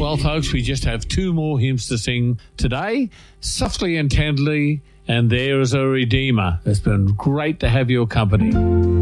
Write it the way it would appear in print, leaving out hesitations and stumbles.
Well, folks, we just have two more hymns to sing today, Softly and Tenderly, and There is a Redeemer. It's been great to have your company.